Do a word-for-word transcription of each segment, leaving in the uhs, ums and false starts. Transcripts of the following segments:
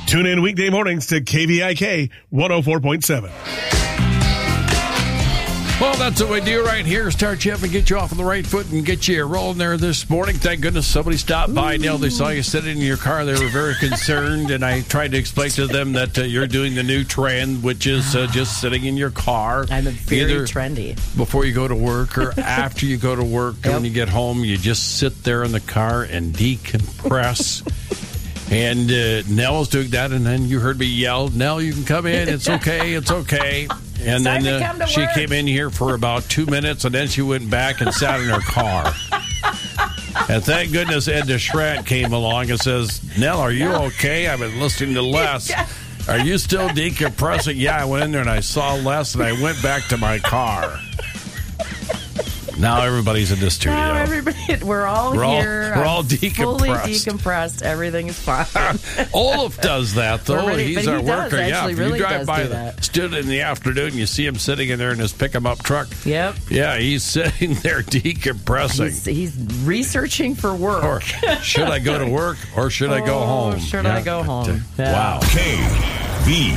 Tune in weekday mornings to K V I K one oh four point seven. Well, that's what we do right here. Start you up and get you off on the right foot and get you rolling there this morning. Thank goodness somebody stopped by. Now they saw you sitting in your car. They were very concerned, and I tried to explain to them that uh, you're doing the new trend, which is uh, just sitting in your car. I'm very either trendy. Before you go to work or after you go to work. Yep. When you get home, you just sit there in the car and decompress. And uh, Nell was doing that, and then you heard me yell, Nell, you can come in. It's okay. It's okay. And Time then to come uh, to she work. came in here for about two minutes, and then she went back and sat in her car. And thank goodness Ed DeShrat came along and says, Nell, are you okay? I've been listening to Les. Are you still decompressing? Yeah, I went in there and I saw Les, and I went back to my car. Now everybody's in the studio. Now everybody, we're all we're here. All, we're all I'm decompressed. Fully decompressed. Everything is fine. Olaf does that, though. Really, He's but our he worker. does, yeah, actually, if really you drive does by do the that. student in the afternoon, you see him sitting in there in his pick-em-up truck. Yep. Yeah, he's sitting there decompressing. He's, he's researching for work. Or should I go to work or should I go Oh, home? Should Yeah. I go home? Yeah. Wow. K V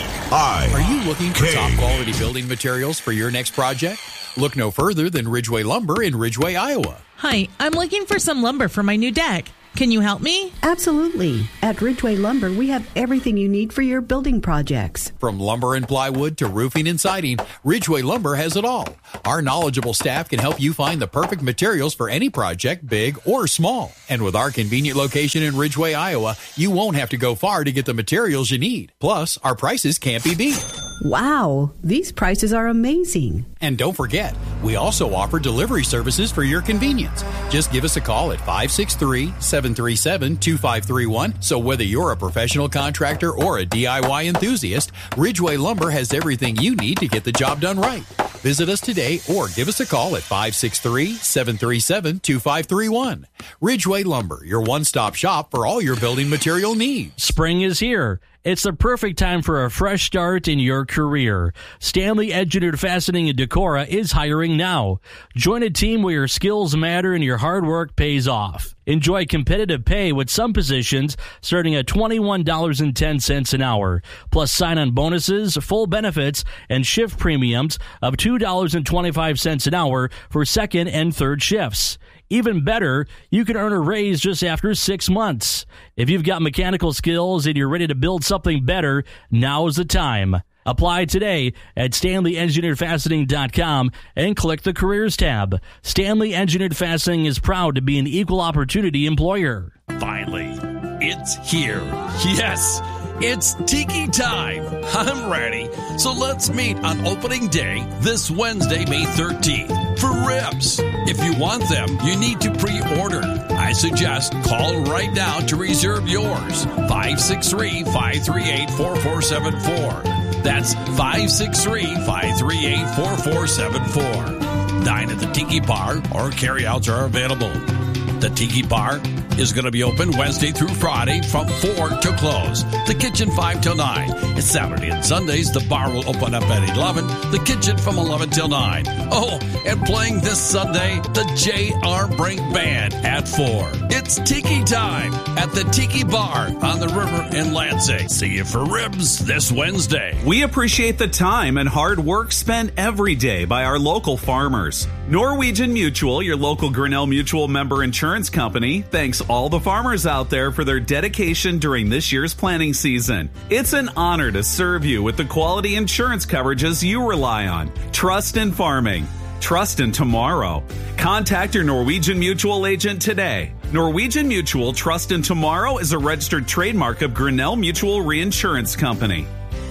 I. Are you looking for K. top quality building materials for your next project? Look no further than Ridgeway Lumber in Ridgeway, Iowa. Hi, I'm looking for some lumber for my new deck. Can you help me? Absolutely. At Ridgeway Lumber, we have everything you need for your building projects. From lumber and plywood to roofing and siding, Ridgeway Lumber has it all. Our knowledgeable staff can help you find the perfect materials for any project, big or small. And with our convenient location in Ridgeway, Iowa, you won't have to go far to get the materials you need. Plus, our prices can't be beat. Wow, these prices are amazing. And don't forget, we also offer delivery services for your convenience. Just give us a call at five six three, seven three seven, two five three one. So whether you're a professional contractor or a D I Y enthusiast, Ridgeway Lumber has everything you need to get the job done right. Visit us today or give us a call at five six three, seven three seven, two five three one. Ridgeway Lumber, your one-stop shop for all your building material needs. Spring is here. It's the perfect time for a fresh start in your career. Stanley Engineered Fastening in Decorah is hiring now. Join a team where your skills matter and your hard work pays off. Enjoy competitive pay with some positions starting at twenty-one dollars and ten cents an hour, plus sign-on bonuses, full benefits, and shift premiums of two dollars and twenty-five cents an hour for second and third shifts. Even better, you can earn a raise just after six months. If you've got mechanical skills and you're ready to build something better, now's the time. Apply today at stanley engineered fastening dot com and click the Careers tab. Stanley Engineered Fastening is proud to be an equal opportunity employer. Finally, it's here. Yes, it's Tiki time. I'm ready. So let's meet on opening day this Wednesday, May thirteenth, for ribs. If you want them, you need to pre-order. I suggest call right now to reserve yours. five six three, five three eight, four four seven four. That's five six three, five three eight, four four seven four. Dine at the Tiki Bar or carryouts are available. The Tiki Bar is going to be open Wednesday through Friday from four to close. The kitchen five till nine. It's Saturday and Sundays. The bar will open up at eleven. The kitchen from eleven till nine. Oh, and playing this Sunday, the J R. Brink Band at four. It's Tiki time at the Tiki Bar on the river in Lansing. See you for ribs this Wednesday. We appreciate the time and hard work spent every day by our local farmers. Norwegian Mutual, your local Grinnell Mutual member insurance company, thanks all the farmers out there for their dedication during this year's planting season. It's an honor to serve you with the quality insurance coverages you rely on. Trust in farming. Trust in tomorrow. Contact your Norwegian Mutual agent today. Norwegian Mutual Trust in Tomorrow is a registered trademark of Grinnell Mutual Reinsurance Company.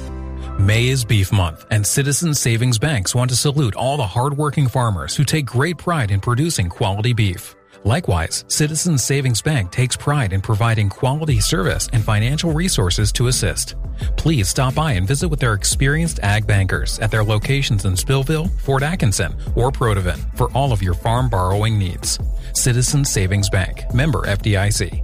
May is Beef Month, and Citizens Savings Banks want to salute all the hardworking farmers who take great pride in producing quality beef. Likewise, Citizens Savings Bank takes pride in providing quality service and financial resources to assist. Please stop by and visit with their experienced ag bankers at their locations in Spillville, Fort Atkinson, or Protivin for all of your farm borrowing needs. Citizens Savings Bank, member F D I C.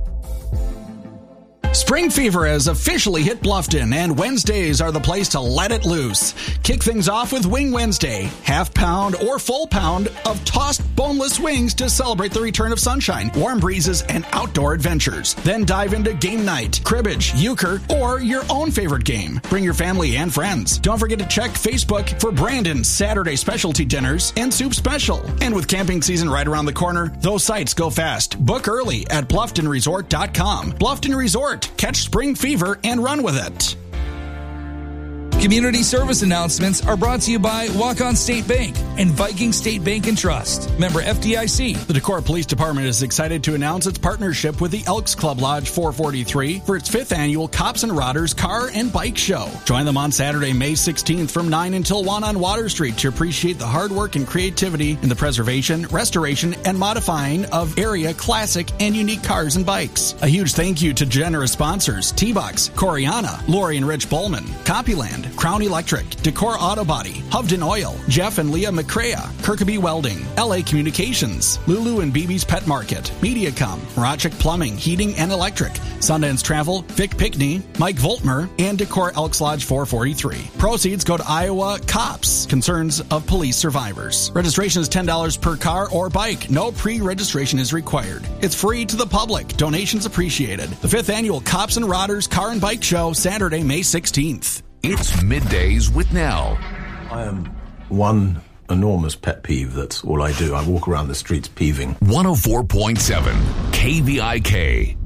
Spring fever has officially hit Bluffton, and Wednesdays are the place to let it loose. Kick things off with Wing Wednesday, half pound or full pound of tossed boneless wings to celebrate the return of sunshine, warm breezes, and outdoor adventures. Then dive into game night, cribbage, euchre, or your own favorite game. Bring your family and friends. Don't forget to check Facebook for Brandon's Saturday specialty dinners and soup special. And with camping season right around the corner, those sites go fast. Book early at bluffton resort dot com. Bluffton Resort. Catch spring fever and run with it. Community service announcements are brought to you by Walk-On State Bank and Viking State Bank and Trust. Member F D I C. The Decorah Police Department is excited to announce its partnership with the Elks Club Lodge four forty-three for its fifth annual Cops and Rodders Car and Bike Show. Join them on Saturday, May sixteenth from nine until one on Water Street to appreciate the hard work and creativity in the preservation, restoration, and modifying of area classic and unique cars and bikes. A huge thank you to generous sponsors T-Box, Coriana, Lori and Rich Bowman, Copyland, Crown Electric, Decorah Auto Body, Hovden Oil, Jeff and Leah McCrea, Kirkby Welding, L A Communications, Lulu and B B's Pet Market, Mediacom, Rochik Plumbing, Heating and Electric, Sundance Travel, Vic Pickney, Mike Voltmer, and Decorah Elks Lodge four forty-three. Proceeds go to Iowa Cops, Concerns of Police Survivors. Registration is ten dollars per car or bike. No pre-registration is required. It's free to the public. Donations appreciated. The fifth annual Cops and Rodders Car and Bike Show, Saturday, May sixteenth. It's Middays with Nell. I am one enormous pet peeve. That's all I do. I walk around the streets peeving. one oh four point seven K V I K.